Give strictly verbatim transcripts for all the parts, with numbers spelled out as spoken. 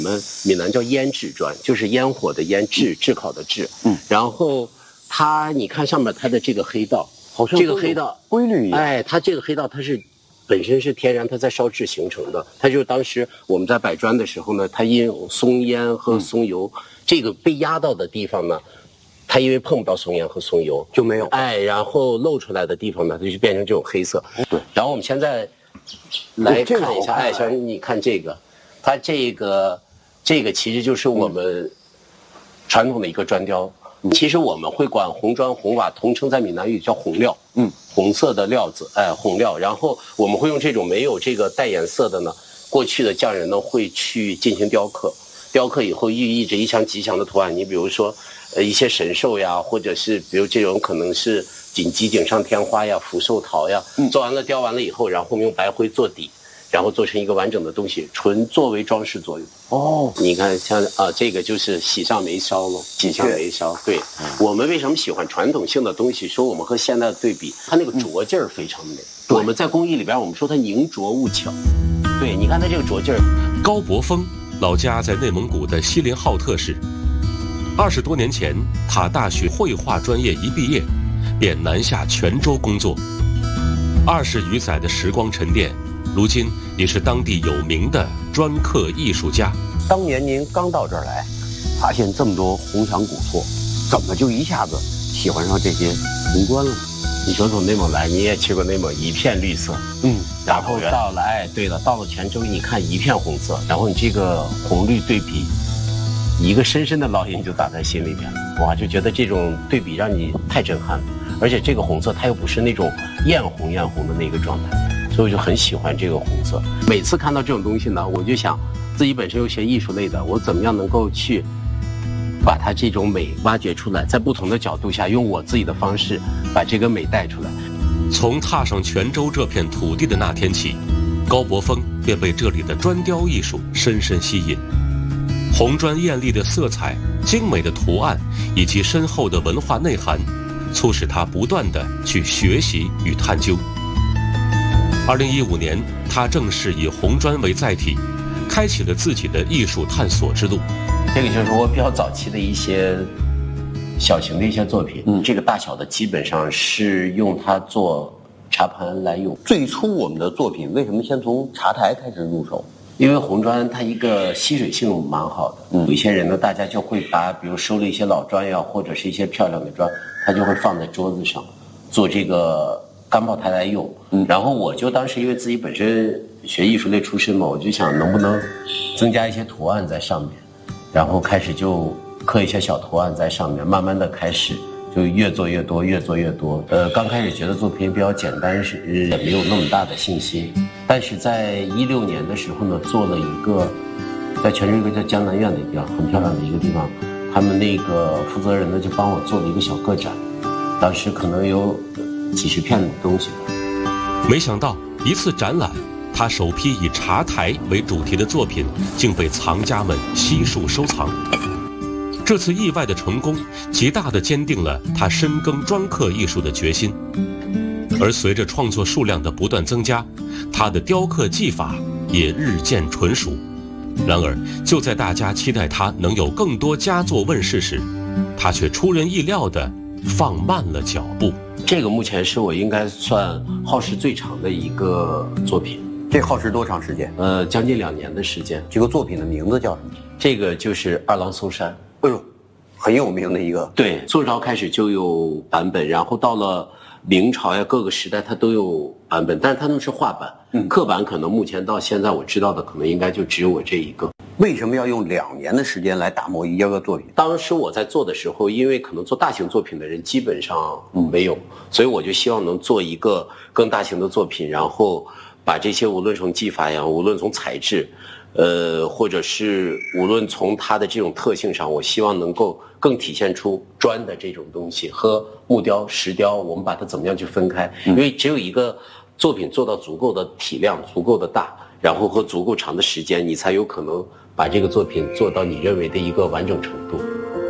我们闽南叫烟制砖，就是烟火的烟，炙炙烤的炙。 嗯， 然后它，你看上面它的这个黑道， 好像这个黑道规律一样。 哎，它这个黑道它是本身是天然，它在烧制形成的。它就是当时我们在摆砖的时候呢，它因松烟和松油、嗯、这个被压到的地方呢，它因为碰不到松烟和松油就没有。 哎，然后露出来的地方呢，它就变成这种黑色。 对。 然后我们现在来看一下，哎，小人你看这个，它这个。这个其实就是我们传统的一个砖雕、嗯、其实我们会管红砖红瓦统称在闽南语叫红料，嗯，红色的料子，哎，红料。然后我们会用这种没有这个带颜色的呢，过去的匠人呢会去进行雕刻，雕刻以后寓意着一项吉祥的图案。你比如说呃一些神兽呀，或者是比如这种可能是锦鸡锦上添花呀，福寿桃呀、嗯、做完了雕完了以后，然后我们用白灰做底，然后做成一个完整的东西，纯作为装饰作用。哦，你看像啊、呃，这个就是喜上眉梢了，喜上眉梢。对、嗯，我们为什么喜欢传统性的东西？说我们和现在的对比，它那个拙劲儿非常美、嗯。我们在工艺里边，我们说它宁拙勿巧。对，你看它这个拙劲儿。 高伯峰老家在内蒙古的锡林浩特市。二十多年前，他大学绘画专业一毕业，便南下泉州工作。二十余载的时光沉淀。如今也是当地有名的砖刻艺术家。 当年您刚到这儿来，发现这么多红墙古厝，怎么就一下子喜欢上这些红砖了？ 你说从内蒙来，你也去过内蒙，一片绿色， 嗯， 然后到了，哎，对了，到了泉州，你看一片红色，然后你这个红绿对比，一个深深的烙印就打在心里边了，哇，就觉得这种对比让你太震撼了，而且这个红色它又不是那种艳红艳红的那个状态。所以我就很喜欢这个红色。每次看到这种东西呢，我就想自己本身又学艺术类的，我怎么样能够去把它这种美挖掘出来，在不同的角度下用我自己的方式把这个美带出来。 从踏上泉州这片土地的那天起，高伯峰便被这里的砖雕艺术深深吸引。红砖艳丽的色彩、精美的图案以及深厚的文化内涵，促使他不断地去学习与探究。二零一五年，他正式以红砖为载体，开启了自己的艺术探索之路。 这个就是我比较早期的一些小型的一些作品，嗯，这个大小的基本上是用它做茶盘来用。 最初我们的作品为什么先从茶台开始入手？ 因为红砖它一个吸水性蛮好的，嗯，有一些人呢，大家就会把比如收了一些老砖呀，或者是一些漂亮的砖，它就会放在桌子上做这个干泡台来用。嗯，然后我就当时因为自己本身学艺术类出身嘛，我就想能不能增加一些图案在上面，然后开始就刻一些小图案在上面，慢慢的开始就越做越多，越做越多。呃，刚开始觉得作品比较简单，是也没有那么大的信心。但是在一六年的时候呢，做了一个在泉州一个叫江南苑的一个很漂亮的一个地方，他们那个负责人呢就帮我做了一个小个展，当时可能有几十片的东西吧。 没想到一次展览，他首批以茶台为主题的作品竟被藏家们悉数收藏。这次意外的成功，极大地坚定了他深耕砖刻艺术的决心。而随着创作数量的不断增加，他的雕刻技法也日渐纯熟。然而，就在大家期待他能有更多佳作问世时，他却出人意料地放慢了脚步。 这个目前是我应该算耗时最长的一个作品。 这耗时多长时间？ 呃，将近两年的时间。 这个作品的名字叫什么？ 这个就是二郎松山。 哎呦，很有名的一个。 对，宋朝开始就有版本，然后到了明朝呀，各个时代它都有版本，但是它们是画版，嗯，刻版可能目前到现在我知道的，可能应该就只有我这一个。 为什么要用两年的时间来打磨一个作品？ 当时我在做的时候，因为可能做大型作品的人基本上没有，所以我就希望能做一个更大型的作品，然后把这些无论从技法呀，无论从材质，呃，或者是无论从它的这种特性上，我希望能够更体现出砖的这种东西和木雕、石雕，我们把它怎么样去分开？因为只有一个作品做到足够的体量、足够的大，然后和足够长的时间，你才有可能把这个作品做到你认为的一个完整程度。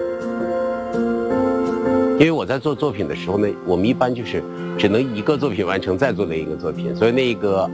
因为我在做作品的时候呢，我们一般就是只能一个作品完成，再做另一个作品，所以那个